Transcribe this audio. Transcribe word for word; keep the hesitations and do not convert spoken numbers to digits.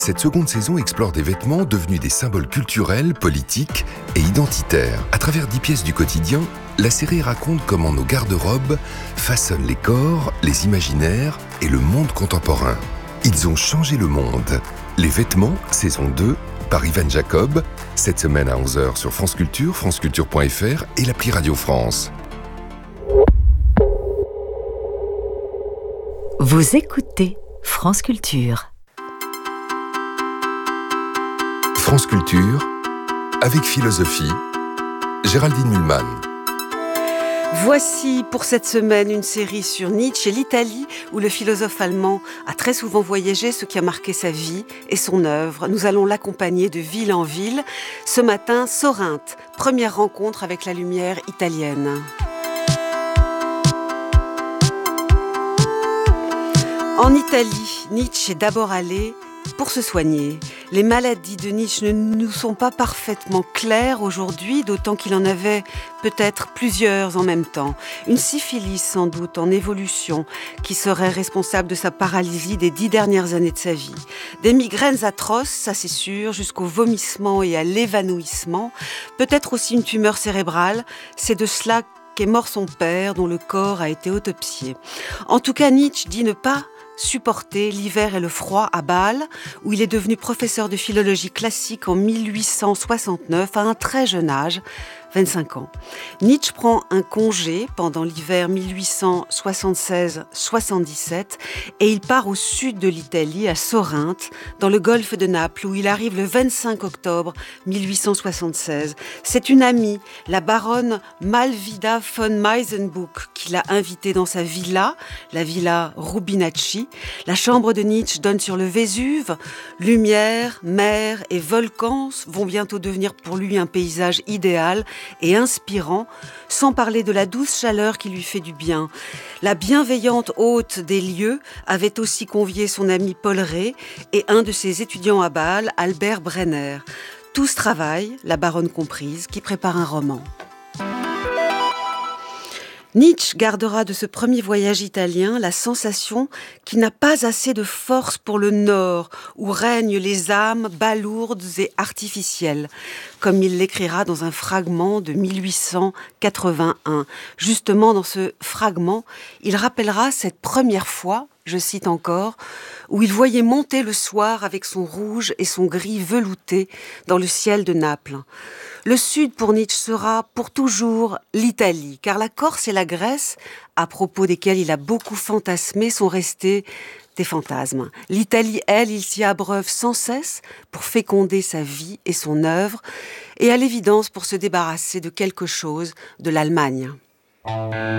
Cette seconde saison explore des vêtements devenus des symboles culturels, politiques et identitaires. À travers dix pièces du quotidien, la série raconte comment nos garde-robes façonnent les corps, les imaginaires et le monde contemporain. Ils ont changé le monde. Les vêtements, saison deux, par Ivan Jacob, cette semaine à onze heures sur France Culture, franceculture point f r et l'appli Radio France. Vous écoutez France Culture. France Culture, avec philosophie, Géraldine Mühlmann. Voici pour cette semaine une série sur Nietzsche et l'Italie, où le philosophe allemand a très souvent voyagé, ce qui a marqué sa vie et son œuvre. Nous allons l'accompagner de ville en ville. Ce matin, Sorinthe, première rencontre avec la lumière italienne. En Italie, Nietzsche est d'abord allé pour se soigner. Les maladies de Nietzsche ne nous sont pas parfaitement claires aujourd'hui, d'autant qu'il en avait peut-être plusieurs en même temps. Une syphilis sans doute en évolution qui serait responsable de sa paralysie des dix dernières années de sa vie. Des migraines atroces, ça c'est sûr, jusqu'au vomissement et à l'évanouissement. Peut-être aussi une tumeur cérébrale, c'est de cela qu'est mort son père dont le corps a été autopsié. En tout cas, Nietzsche dit ne pas supporter l'hiver et le froid à Bâle, où il est devenu professeur de philologie classique en mille huit cent soixante-neuf, à un très jeune âge, vingt-cinq ans. Nietzsche prend un congé pendant l'hiver mille huit cent soixante-seize soixante-dix-sept et il part au sud de l'Italie, à Sorinthe, dans le golfe de Naples, où il arrive le vingt-cinq octobre mille huit cent soixante-seize. C'est une amie, la baronne Malvida von Meisenbuch, qui l'a invité dans sa villa, la villa Rubinacci. La chambre de Nietzsche donne sur le Vésuve. Lumière, mer et volcans vont bientôt devenir pour lui un paysage idéal et inspirant, sans parler de la douce chaleur qui lui fait du bien. La bienveillante hôte des lieux avait aussi convié son ami Paul Rée et un de ses étudiants à Bâle, Albert Brenner. Tous travaillent, la baronne comprise, qui prépare un roman. Nietzsche gardera de ce premier voyage italien la sensation qu'il n'a pas assez de force pour le nord, où règnent les âmes balourdes et artificielles, comme il l'écrira dans un fragment de mille huit cent quatre-vingt-un. Justement, dans ce fragment, il rappellera cette première fois, je cite encore, où il voyait monter le soir avec son rouge et son gris velouté dans le ciel de Naples. Le Sud pour Nietzsche sera pour toujours l'Italie, car la Corse et la Grèce, à propos desquels il a beaucoup fantasmé, sont restés des fantasmes. L'Italie, elle, il s'y abreuve sans cesse pour féconder sa vie et son œuvre, et à l'évidence pour se débarrasser de quelque chose de l'Allemagne.